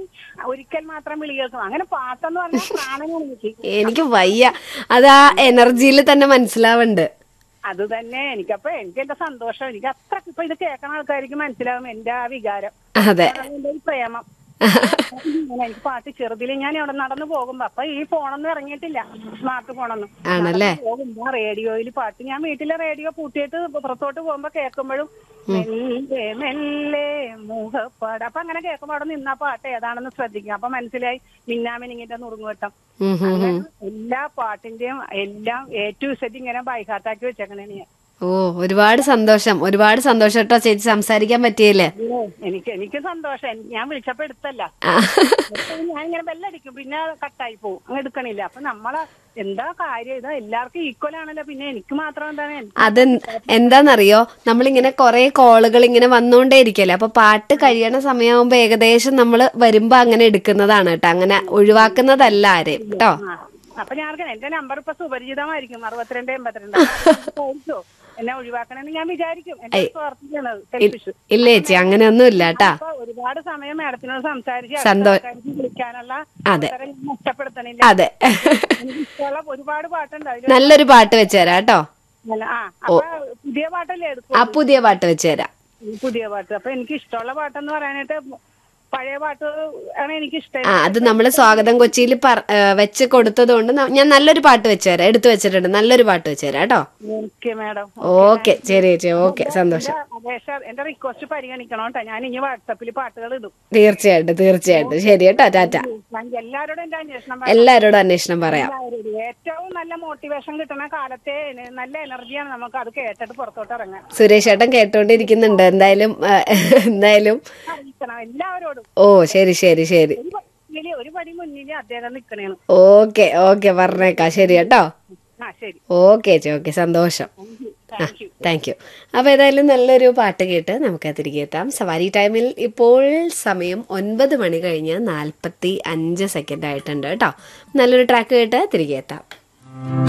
ഒരിക്കൽ മാത്രം വിളി കേൾക്കും. അങ്ങനെ പാട്ടെന്ന് പറഞ്ഞാൽ പ്രാണനാണ് എനിക്ക്. എനിക്ക് വയ്യ, അത് ആ എനർജിയിൽ തന്നെ മനസ്സിലാവുന്നുണ്ട്. അത് തന്നെ എനിക്കപ്പൊ എനിക്ക് എന്റെ സന്തോഷം. എനിക്ക് അത്ര ഇപ്പൊ ഇത് കേൾക്കുന്ന ആൾക്കാർക്ക് മനസ്സിലാവും എന്റെ ആ വികാരം, അതെ. എന്റെ ഒരു പ്രേമം. എനിക്ക് പാട്ട് ചെറുതിൽ ഞാൻ അവിടെ നടന്നു പോകുമ്പോ, അപ്പൊ ഈ ഫോണൊന്നും ഇറങ്ങിയിട്ടില്ല, സ്മാർട്ട് ഫോണൊന്നും. ആണല്ലേ? പോകുമ്പോ റേഡിയോയിൽ പാട്ട്, ഞാൻ വീട്ടിലെ റേഡിയോ പൂട്ടിയിട്ട് പുറത്തോട്ട് പോകുമ്പോ കേൾക്കുമ്പോഴും മെല്ലെ മെല്ലെ മുഖപ്പാട്, അപ്പൊ അങ്ങനെ കേൾക്കുമ്പോ അവിടെ നിന്ന പാട്ട് ഏതാണെന്ന് ശ്രദ്ധിക്കും. അപ്പൊ മനസ്സിലായി മിന്നാമിനിങ്ങിന്റെ നുറുങ്ങുവട്ടം. അങ്ങനെ എല്ലാ പാട്ടിന്റെയും എല്ലാം A to Z ഇങ്ങനെ ബൈഹാർട്ടാക്കി വെച്ചേക്കണേ ഞാൻ. ഓ, ഒരുപാട് സന്തോഷം, ഒരുപാട് സന്തോഷം കേട്ടോ ചേച്ചി, സംസാരിക്കാൻ പറ്റിയല്ലേ? എനിക്ക് സന്തോഷം. ഞാൻ വിളിച്ചപ്പോ എടുത്തല്ല, ഞാൻ ഇങ്ങനെ ബെല്ലടിക്കും, പിന്നെ കട്ടായി പോകും, അങ്ങ് എടുക്കണില്ല. അപ്പൊ നമ്മളെ എന്താ കാര്യം, ഇത് എല്ലാവർക്കും ഈക്വൽ ആണല്ലോ, പിന്നെ എനിക്ക് മാത്രം എന്താണ്? അത് എന്താന്നറിയോ, നമ്മളിങ്ങനെ കുറെ കോളുകൾ ഇങ്ങനെ വന്നോണ്ടേ ഇരിക്കല്ലേ, അപ്പൊ പാട്ട് കഴിയണ സമയമാകുമ്പോ ഏകദേശം നമ്മള് വരുമ്പോ അങ്ങനെ എടുക്കുന്നതാണ് കേട്ടോ, അങ്ങനെ ഒഴിവാക്കുന്നതല്ല ആരെയും കേട്ടോ. അപ്പൊ ഞാൻ എന്റെ നമ്പർ ഇപ്പൊ സുപരിചിതമായിരിക്കും, 6282. എന്നെ ഒഴിവാക്കണമെന്ന് ഞാൻ വിചാരിക്കും. എന്റെ സ്വാർത്ഥിക്കുന്നത് സെൽഫിഷ്. ഇല്ല ചേച്ചി, അങ്ങനെയൊന്നും ഇല്ല കേട്ടാ. ഒരുപാട് സമയം മാഡത്തിനോട് സംസാരിച്ച് വിളിക്കാനുള്ള അവസരം നഷ്ടപ്പെടുത്തണില്ല. അതെ, ഇഷ്ടമുള്ള ഒരുപാട് പാട്ടുണ്ട്. നല്ലൊരു പാട്ട് വെച്ചുതരാം കേട്ടോ. അപ്പൊ പുതിയ പാട്ടല്ലേ എടുക്കും? ആ, പുതിയ പാട്ട് വെച്ചുതരാം. പുതിയ പാട്ട്. അപ്പൊ എനിക്ക് ഇഷ്ടമുള്ള പാട്ടെന്ന് പറയാനായിട്ട് പഴയ പാട്ട് ആണ് എനിക്ക് ഇഷ്ടം. അത് നമ്മള് സ്വാഗതം കൊച്ചിയിൽ വെച്ച് കൊടുത്തത് കൊണ്ട് ഞാൻ നല്ലൊരു പാട്ട് വെച്ചുതരാം, എടുത്തു വെച്ചിട്ടുണ്ട്, നല്ലൊരു പാട്ട് വെച്ചുതരാം കേട്ടോ. Okay madam. ഓക്കെ, ശരി ചേച്ചി, ഓക്കെ, സന്തോഷം. എന്റെ റിക്വസ്റ്റ് പരിഗണിക്കണം കേട്ടോ, ഞാൻ ഇനി വാട്സപ്പിൽ പാട്ടുകൾ ഇടും. തീർച്ചയായിട്ടും, തീർച്ചയായിട്ടും. ശരി കേട്ടോ, ടാറ്റ. എല്ലാവരോടും എന്റെ അന്വേഷണം, എല്ലാവരോടും അന്വേഷണം പറയാം. ഏറ്റവും നല്ല മോട്ടിവേഷൻ കിട്ടുന്ന കാലത്തെ നല്ല എനർജിയാണ് നമുക്ക്, അത് കേട്ടിട്ട് പുറത്തോട്ട് ഇറങ്ങാൻ. സുരേഷ് ചേട്ടൻ കേട്ടോണ്ടിരിക്കുന്നുണ്ട്, എന്തായാലും അറിയിക്കണം എല്ലാവരോടും. ഓ, ശരി ശരി ശരി. ഒരു പടി മുന്നിൽ അദ്ദേഹം നിക്കണേന്ന്. ഓക്കെ ഓക്കെ, പറഞ്ഞേക്കാം. ശരി കേട്ടോ. ശരി. ഓക്കെ ചേച്ചി, ഓക്കെ, സന്തോഷം. Thank you. അപ്പോൾ ഏതായാലും നല്ലൊരു പാട്ട് കേട്ട് നമുക്ക് തിരികെ എത്താം. സവാരി ടൈമിൽ ഇപ്പോൾ സമയം 9 മണി കഴിഞ്ഞ് 45 സെക്കൻഡ് ആയിട്ടുണ്ട് കേട്ടോ. നല്ലൊരു ട്രാക്ക് കേട്ട് തിരികെ എത്താം.